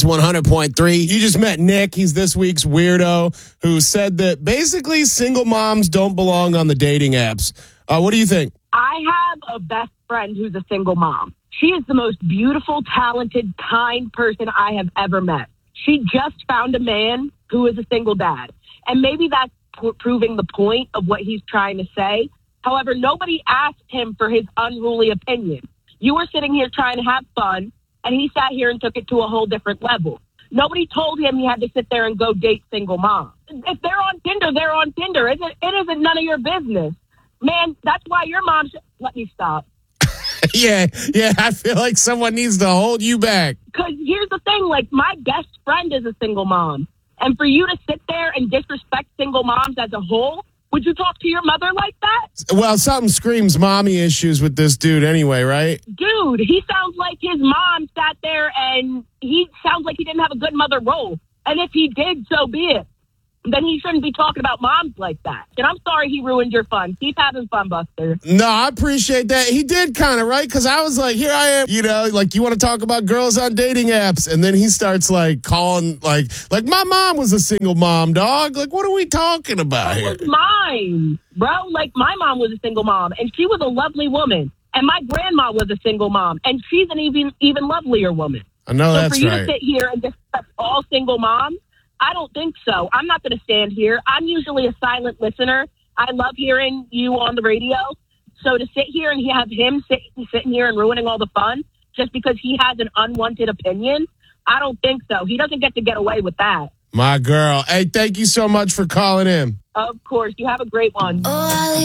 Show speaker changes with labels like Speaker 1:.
Speaker 1: 100.3. You just met Nick. He's this week's weirdo who said that basically single moms don't belong on the dating apps. What do you think?
Speaker 2: I have a best friend who's a single mom. She is the most beautiful, talented, kind person I have ever met. She just found a man who is a single dad. And maybe that's proving the point of what he's trying to say. However, nobody asked him for his unruly opinion. You were sitting here trying to have fun, and he sat here and took it to a whole different level. Nobody told him he had to sit there and go date single moms. If they're on Tinder, they're on Tinder. It isn't none of your business. Man, that's why your mom should... Let me stop.
Speaker 1: Yeah, I feel like someone needs to hold you back.
Speaker 2: Because here's the thing, like, my best friend is a single mom. And for you to sit there and disrespect single moms as a whole, would you talk to your mother like that?
Speaker 1: Well, something screams mommy issues with this dude anyway, right?
Speaker 2: Dude, he sounds like his mom sat there and he sounds like he didn't have a good mother role. And if he did, so be it. Then he shouldn't be talking about moms like that. And I'm sorry he ruined your fun. Keep having fun, Buster.
Speaker 1: No, I appreciate that. He did kind of, right? Because I was like, here I am, like you want to talk about girls on dating apps. And then he starts like calling, like my mom was a single mom, dog. Like, what are we talking about here?
Speaker 2: That was mine, bro. Like, my mom was a single mom, and she was a lovely woman. And my grandma was a single mom, and she's an even lovelier woman.
Speaker 1: I know
Speaker 2: so
Speaker 1: that's
Speaker 2: for you
Speaker 1: right.
Speaker 2: to sit here and disrespect all single moms, I don't think so. I'm not going to stand here. I'm usually a silent listener. I love hearing you on the radio. So to sit here and have him sitting here and ruining all the fun just because he has an unwanted opinion, I don't think so. He doesn't get away with that.
Speaker 1: My girl. Hey, thank you so much for calling in.
Speaker 2: Of course. You have a great one.
Speaker 3: Oh,